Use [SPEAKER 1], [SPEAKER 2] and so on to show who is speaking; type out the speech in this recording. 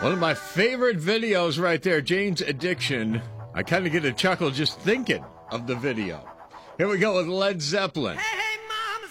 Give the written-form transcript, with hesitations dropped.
[SPEAKER 1] One of my favorite videos right there, Jane's Addiction. I kind of get a chuckle just thinking of the video. Here we go with Led Zeppelin.